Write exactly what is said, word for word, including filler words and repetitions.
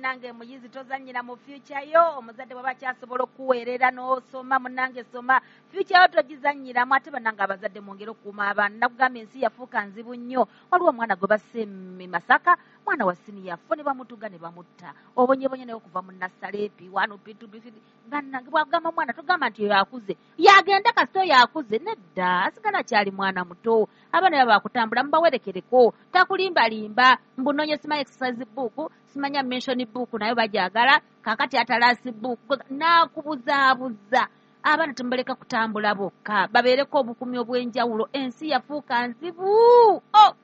munange muyizi tozannyira mu future yo omuzadde bwaba kyasobola okuweerera n'osoma munange soma future yo togizannyiramu ate bannange abazadde mwongere okukuuma abaana nakugamba ensi yafuuka nzibu nnyo waliwo omwana gwe basse Masaka mwana wa siniya fo ne bamutuga ne bamutta obonyebonye naye okuva mu nassaleepi wano pitu bifidi bannange bwagamba omwana togamba nti yakuze yagenda kasito yakuze nedda asigala kyali mwana muto abaana baba bakutambula mubawerekereko takulimbalimba mbunonye simanyi exercise book simanya mention book nayo bajagala kakati atalasi book nakubuzaabuza abaana tumbaleka kutambula bokka babeereko obukumi obw'enjawulo ensi yafuuka nzibu oh